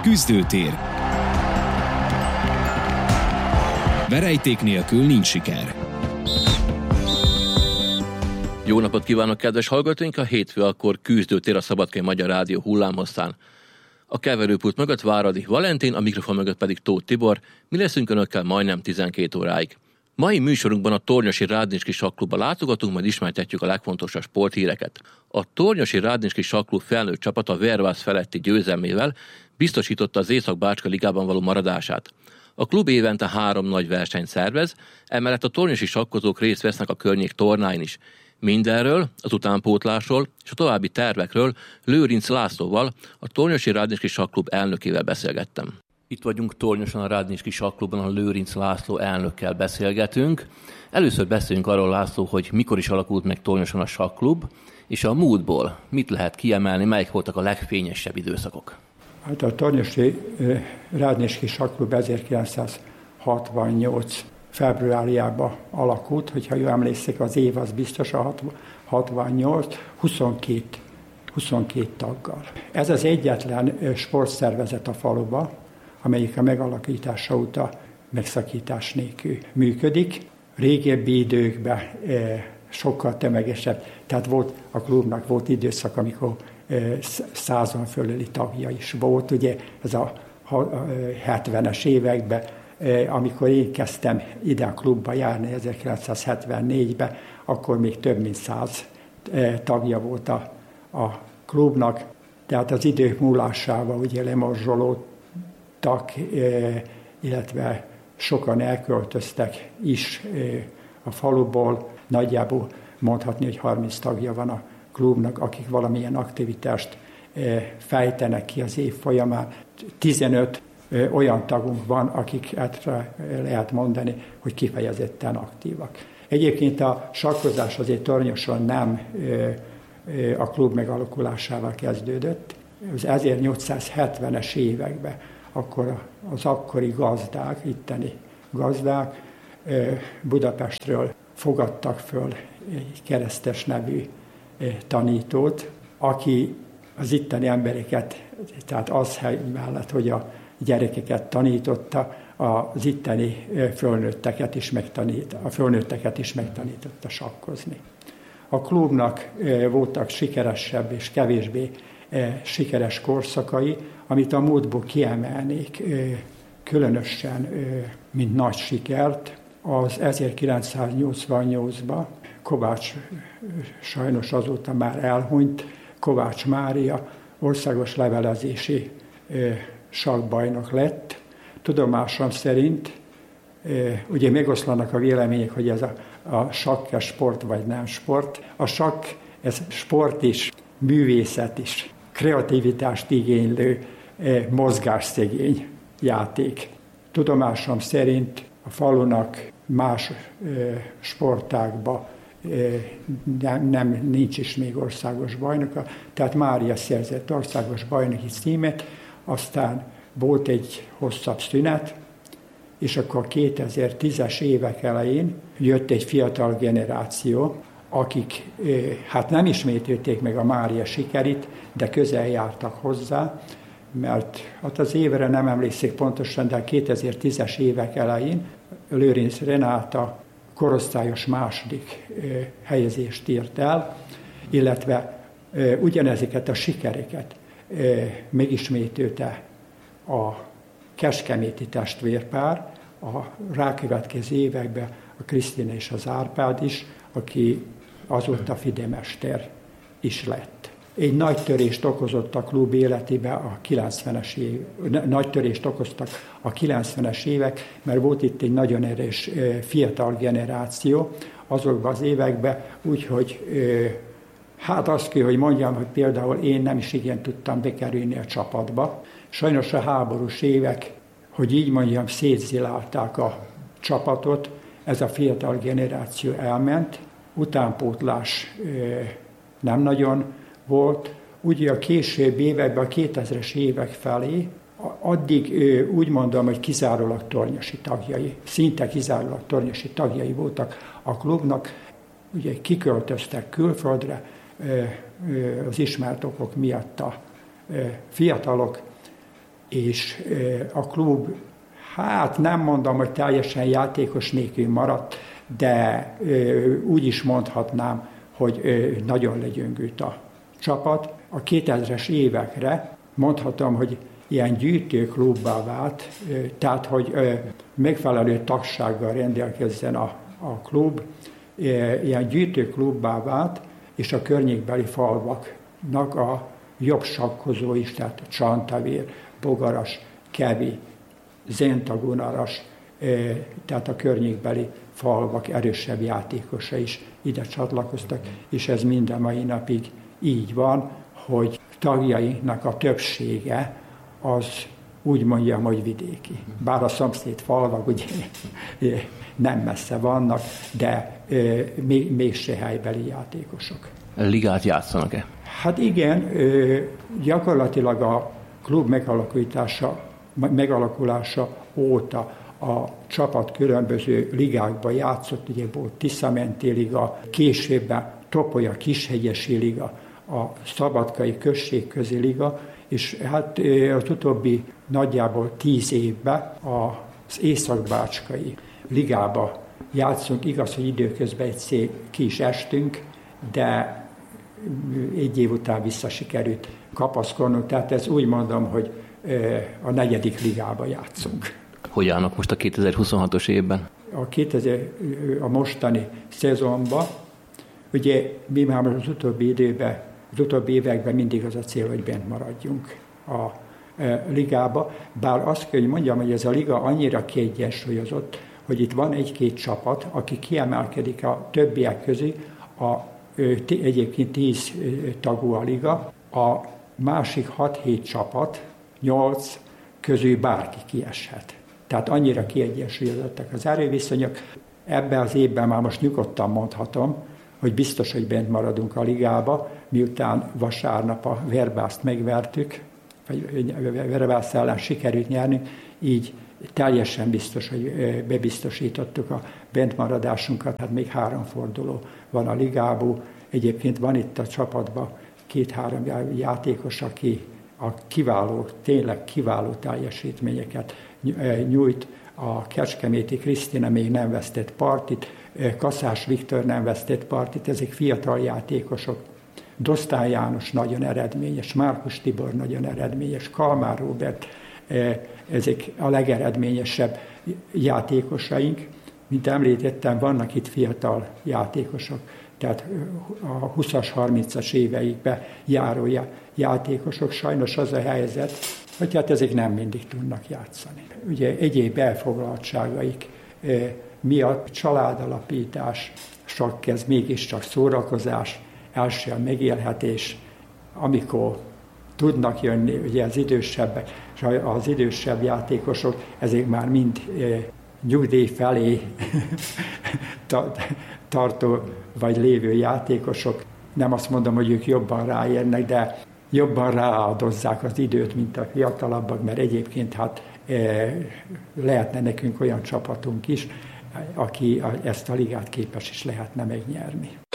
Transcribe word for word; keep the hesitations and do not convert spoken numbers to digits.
Küzdőtér. Verejték nélkül nincs siker. Jó napot kívánok, kedves hallgatóink! A hétfő akkor Küzdőtér a Szabadkai Magyar Rádió hullámhosszán. A keverőpult mögött Váradi Valentin, a mikrofon mögött pedig Tóth Tibor. Mi leszünk önökkel majdnem tizenkét óráig. Mai műsorunkban a Tornyosi Rádnicski Sakklubba látogatunk, majd ismertetjük a legfontosabb sporthíreket. A Tornyosi Rádnicski Sakklub felnőtt csapata a Vervász feletti győzelmével biztosította az Észak-Bácska ligában való maradását. A klub évente három nagy versenyt szervez, emellett a tornyosi sakkozók részt vesznek a környék tornáin is. Mindenről, az utánpótlásról és a további tervekről Lőrinc Lászlóval, a Tornyosi Rádnicski Sakklub elnökével beszélgettem. Itt vagyunk Tornyoson a Rádnicski Sakklubban, a Lőrinc László elnökkel beszélgetünk. Először beszéljünk arról, László, hogy mikor is alakult meg Tornyoson a sakklub, és a múltból mit lehet kiemelni, melyek voltak a legfényesebb időszakok? Hát a Tornyosi Rádnicski Sakklub ezerkilencszázhatvannyolc februárjában alakult, hogyha jól emlékszik, az év az biztos a hatvannyolc, huszonkét, huszonkét taggal. Ez az egyetlen sportszervezet a faluban, amelyik a megalakítása óta megszakítás nélkül működik. Régebbi időkben sokkal tömegesebb, tehát volt a klubnak volt időszak, amikor százon fölöli tagja is volt, ugye ez a hetvenes években, amikor én kezdtem ide a klubba járni ezerkilencszázhetvennégyben, akkor még több mint száz tagja volt a, a klubnak, tehát az idők múlásával ugye lemorzsolódtak, illetve sokan elköltöztek is a faluból, nagyjából mondhatni, hogy harminc tagja van a klubnak, akik valamilyen aktivitást fejtenek ki az év folyamán. tizenöt olyan tagunk van, akiket lehet mondani, hogy kifejezetten aktívak. Egyébként a sakkozás azért Tornyoson nem a klub megalakulásával kezdődött. Az ezernyolcszázhetvenes években akkor az akkori gazdák, itteni gazdák Budapestről fogadtak föl egy keresztes nevű tanítót, aki az itteni embereket, tehát az mellett, hogy a gyerekeket tanította, az itteni fölnőtteket is megtanít, a fölnőtteket is megtanította sakkozni. A klubnak voltak sikeresebb és kevésbé sikeres korszakai, amit a múltból kiemelnék különösen, mint nagy sikert. Az ezerkilencszáznyolcvannyolcban Kovács, sajnos azóta már elhunyt, Kovács Mária országos levelezési sakkbajnok lett. Tudomásom szerint, ugye megoszlanak a vélemények, hogy ez a, a sakk sport vagy nem sport. A sakk, ez sport is, művészet is, kreativitást igénylő, mozgásszegény játék. Tudomásom szerint a falunak más sportágban nem, nem, nincs is még országos bajnoka, tehát Mária szerzett országos bajnoki címet, aztán volt egy hosszabb szünet, és akkor a kétezer-tízes évek elején jött egy fiatal generáció, akik hát nem ismételték meg a Mária sikerit, de közel jártak hozzá, mert hát az évre nem emlékszik pontosan, de a kétezer-tízes évek elején Lőrinc Renáta korosztályos második helyezést írt el, illetve ugyanezeket a sikereket megismételte a kecskeméti testvérpár, a rákövetkező években a Krisztina és az Árpád is, aki azóta fidemester is lett. Egy nagy törést okozott a klub életébe a kilencvenes év, nagy törést okoztak a kilencvenes évek, mert volt itt egy nagyon erős fiatal generáció azokban az években, úgyhogy hát azt kell, hogy mondjam, hogy például én nem is igen tudtam bekerülni a csapatba. Sajnos a háborús évek, hogy így mondjam, szétzilálták a csapatot, ez a fiatal generáció elment, utánpótlás nem nagyon volt. Ugye a később években, a kétezres évek felé, addig úgy mondom, hogy kizárólag tornyosi tagjai, szinte kizárólag tornyosi tagjai voltak a klubnak. Ugye kiköltöztek külföldre az ismert okok miatt a fiatalok, és a klub, hát nem mondom, hogy teljesen játékos nélkül maradt, de úgy is mondhatnám, hogy nagyon legyöngült a csapat. A kétezres évekre mondhatom, hogy ilyen gyűjtőklubbá vált, tehát hogy megfelelő tagsággal rendelkezzen a, a klub, ilyen gyűjtőklubbá vált, és a környékbeli falvaknak a jobb sakkozó is, tehát Csantavér, Bogaras, Kevi, Zentagunaras, tehát a környékbeli falvak erősebb játékosa is ide csatlakoztak, és ez minden mai napig így van, hogy tagjainak a többsége az úgy mondjam, hogy vidéki. Bár a szomszéd falvak ugye nem messze vannak, de még, mégse helybeli játékosok. Ligát játszanak-e? Hát igen, gyakorlatilag a klub megalakulása, megalakulása óta a csapat különböző ligákban játszott, ugye volt Tiszamenti liga, későbben Topolya Kishegyesi liga, a Szabadkai Községközi liga, és hát az utóbbi nagyjából tíz évben az Észak-Bácskai ligába játszunk. Igaz, hogy időközben egyszer ki is estünk, de egy év után vissza sikerült kapaszkodnunk, tehát ez úgy mondom, hogy a negyedik ligába játszunk. Hogy állnak most a kétezer-huszonhatos évben? A, kétezer, a mostani szezonban, ugye mi már az utóbbi időben, az utóbbi években mindig az a cél, hogy bent maradjunk a ligába, bár azt kell, hogy mondjam, hogy ez a liga annyira kiegyensúlyozott, hogy itt van egy-két csapat, aki kiemelkedik a többiek közé, a, egyébként tíz tagú a liga, a másik hat-hét csapat, nyolc közül bárki kieshet. Tehát annyira kiegyensúlyozottak az erőviszonyok. Ebben az évben már most nyugodtan mondhatom, hogy biztos, hogy bent maradunk a ligába, miután vasárnap a Verbászt megvertük, vagy Verbász ellen sikerült nyerni, így teljesen biztos, hogy bebiztosítottuk a bentmaradásunkat, hát még három forduló van a ligából. Egyébként van itt a csapatban két-három játékos, aki a kiváló, tényleg kiváló teljesítményeket nyújt. A Kecskeméti Krisztina még nem vesztett partit, Kaszás Viktor nem vesztett partit, ezek fiatal játékosok. Dosztán János nagyon eredményes, Márkus Tibor nagyon eredményes, Kalmár Róbert, ezek a legeredményesebb játékosaink. Mint említettem, vannak itt fiatal játékosok, tehát a húszas, harmincas éveikben járó játékosok. Sajnos az a helyzet, hogy hát ezek nem mindig tudnak játszani. Ugye egyéb elfoglaltságaik miatt családalapítás, sok kezd mégiscsak szórakozás, első a megélhetés, amikor tudnak jönni, ugye az idősebbek, az idősebb játékosok, ezek már mind nyugdíj felé tartó vagy lévő játékosok. Nem azt mondom, hogy ők jobban ráérnek, de jobban rááldozzák az időt, mint a fiatalabbak, mert egyébként hát lehetne nekünk olyan csapatunk is, aki ezt a ligát képes is lehetne megnyerni.